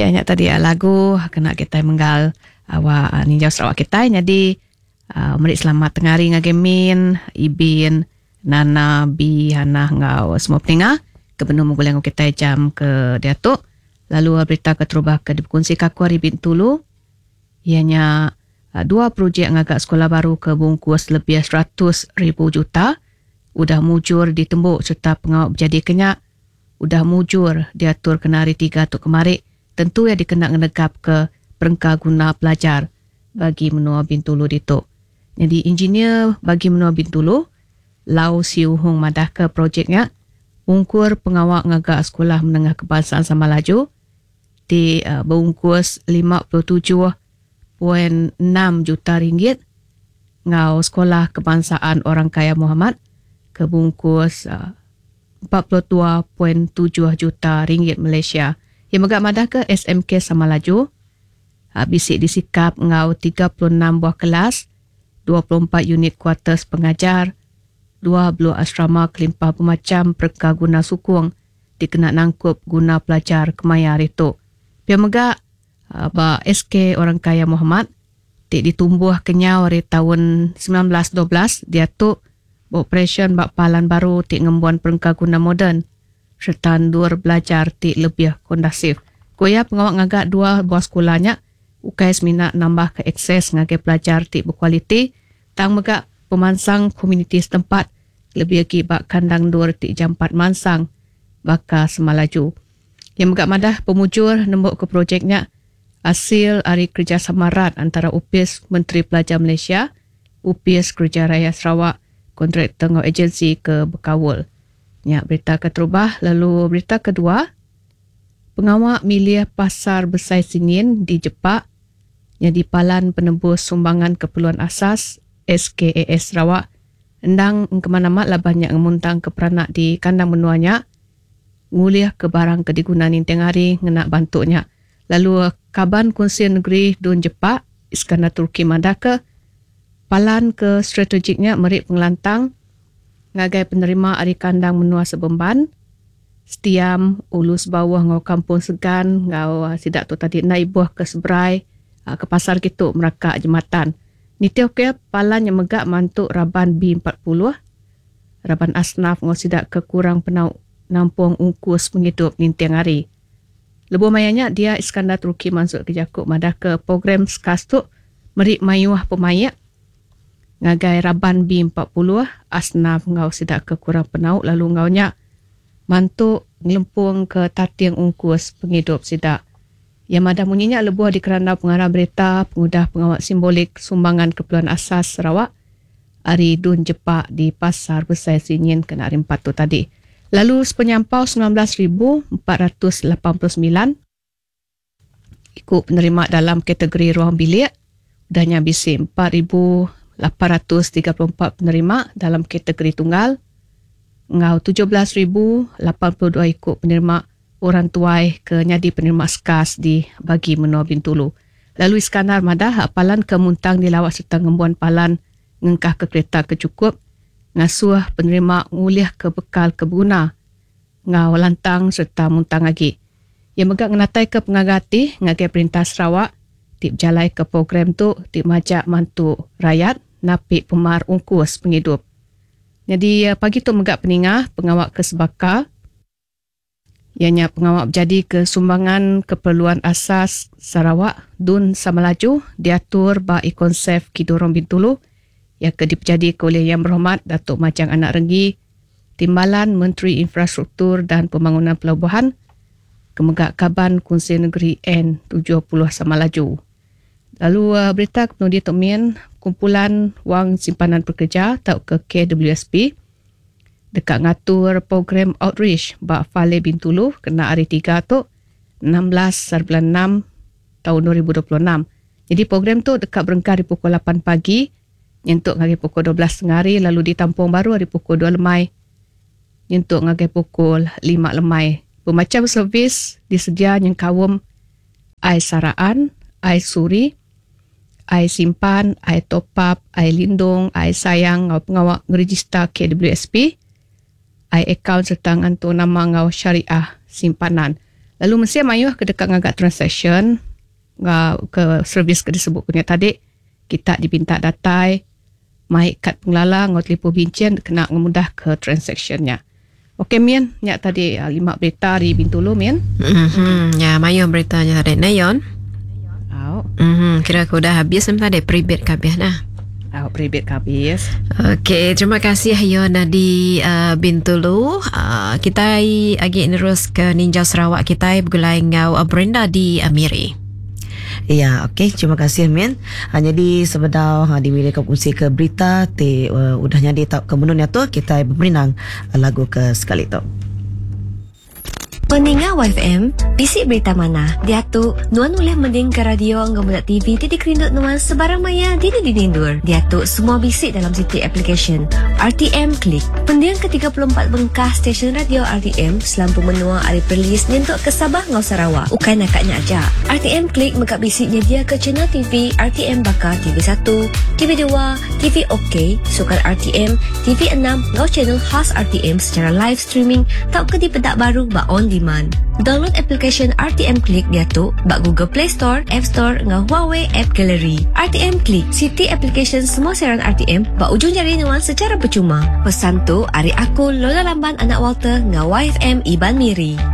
Hanya tadi lagu kena kita menggal awak ninjau Sarawak kita. Jadi merik selamat tengari ngagemin Ibin Nana Bi Hana ngau semua peningah kebenar menggulang kita jam ke Datuk. Lalu berita keterubah ke dikongsi kakuari Bintulu. Ianya 2 projek ngagak sekolah baru ke bungkus lebih 100,000 juta. Udah mujur ditembuk serta pengawal berjadi kenyak. Udah mujur diatur kena hari 3 tu kemarin. Tentu ya dikena ngenegap ke perengkah guna pelajar bagi menua Bintulu dituk. Jadi engineer bagi menua Bintulu, Lau Siu Hong madah ke projeknya, ungkur pengawal ngagak sekolah menengah kebangsaan sama laju di bungkus 57.6 juta ringgit ngau sekolah kebangsaan orang kaya Muhammad ke bungkus 42.7 juta ringgit Malaysia. Yang megak madah ke SMK sama laju bisik disikap ngau 36 buah kelas, 24 unit kuartus pengajar, 2 blok asrama kelimpah bermacam perka guna sukung dikena nangkup guna pelajar kemayar itu. Pihak megak SK orang kaya Muhammad ditumbuh kenyau dari tahun 1912 dia tu operasi bakpalan baru ngembuan perengkah guna moden serta dur belajar lebih kondusif. Koya pengawak ngagak 2 buah sekolahnya UKS minat nambah ke akses ngagak pelajar berkualiti tang megak pemansang komuniti setempat lebih lagi bak kandang dur jam 4 mansang baka semalaju. Yang megak madah pemujur nembok ke projeknya hasil hari kerjasama erat antara UPIS Menteri Pelajar Malaysia, UPIS Kerja Raya Sarawak, kontraktor atau agensi ke Bekawul. Ya, berita keterubah. Lalu berita kedua, pengawak milih pasar besar Singin di Jepak, jadi palan penebus sumbangan keperluan asas SKAS Sarawak, endang kemana-mana lah banyak ngemuntang ke peranak di kandang menuanya, nguliah ke barang kedigunan inteng hari ngenak bantuknya. Lalu Kaban Kongsi Negeri Dun Jepak, Iskandar Turki Madaka, palan ke strategiknya merik pengelantang ngagai penerima ari kandang menua sebemban setiam ulus bawah ngau kampung segan ngau sidak tu tadi naik buah ke seberai ke pasar gitu merakak jematan ni tiok ke palan yang megak mantuk Raban B40 Raban Asnaf ngau sidak ke kurang penau nampung ungkus penghidup nintiang hari lebuh mayanya dia Iskandar Turki masuk ke Jakub madah ke program skas tu merik mayuah pemayak ngagai Raban B40 Asnaf ngau sidak ke kurang penau lalu ngaunya mantuk ngelempung ke tatiang ungkus penghidup sidak. Yang madah munyinya lebuh di kerana pengarah berita pengudah pengawal simbolik sumbangan keperluan asas Sarawak Ari Dun Jepak di Pasar Besar Sinyin kena hari 4 tu tadi. Lalu penyampau 19,489 ikut penerima dalam kategori ruang bilik udahnya bisik 4,834 penerima dalam kategori tunggal. Ngau 17,082 ikut penerima orang tuai ke nyadi penerima skas di bagi menua Bintulu. Lalu Iskandar madah palan kemuntang dilawat serta ngembuan palan ngengkah ke kereta kecukup ngasuh penerima nguliah ke bekal kebuna ngau lantang serta muntang lagi. Yang megak ngenatai ke pengagati ngagai Perintah Sarawak tip jalai ke program tu tip majak mantu rakyat napik pemar ungkus penghidup. Jadi pagi tu megak peningah pengawak ke Sebaka ianya pengawak jadi ke sumbangan keperluan asas Sarawak Dun Samalaju diatur bagi konsep Kidorong Bintulu yang dipejadi oleh Yang Berhormat Datuk Majang Anak Renggi Timbalan Menteri Infrastruktur dan Pembangunan Pelabuhan Kemegak Kaban Kongsi Negeri N70 Samalaju. Lalu berita kemudian Tomian kumpulan wang simpanan pekerja atau ke KWSP dekat ngatur program outreach bak Fale Bintulu kena hari 3 tu 16/6 tahun 2026. Jadi program tu dekat berengkar di pukul 8 pagi nyentuk ngagi pukul 12 hari lalu ditampung baru hari pukul 2 lemai nyentuk ngagi pukul 5 lemai. Bermacam servis disedia yang kawum air saraan, air suri, air simpan, air top up, air lindung, air sayang ngau pengawak ngerejista KWSP, air akaun serta ngantuk nama ngau syariah simpanan. Lalu mesti mayuh ke dekat ngagak transaction ke servis ke disebut punya tadi, kita dipinta datai mai kad pengelala ngau telefon bincang kena ngemudah ke transactionnya. Okey Mian, nyak tadi 5 berita di Bintulu Mian. Ya, mayuh beritanya tadi Nayon. Kira aku dah habis tadi prepaid kabeh nah. Prepaid habis. Okey, terima kasih Yona di Bintulu. Kita lagi terus ke Ninja Sarawak kita bergulai ngau Brenda di Miri. Ya, okey, terima kasih Min. Jadi sebentar di media kongsi ke berita udahnya di tak kemununnya tu kita berinang lagu ke sekali tu. Peningat YFM, bisik berita mana? Dia tu, nuan boleh mending ke radio ngemudak TV titik rindut nuan sebarang maya di dindur. Dia tu semua bisik dalam City Application. RTM Klik. Pendiang ke-34 bengkah stesen radio RTM selampu menua hari perlis nyentuk ke Sabah ngau Sarawak. Ukai nakaknya aja. RTM Klik mengak bisiknya dia ke channel TV RTM Bakar TV1, TV2, TV OK, Sukan RTM, TV6 ngau channel khas RTM secara live streaming tak ke di pedak baru ba on demand. Download application RTM Klik dia tu bak Google Play Store, App Store ngau Huawei App Gallery. RTM Klik, City Application semua siaran RTM bak ujung jari nuan secara percuma. Pesan tu, hari aku Lola Lamban anak Walter ngau YFM Iban Miri.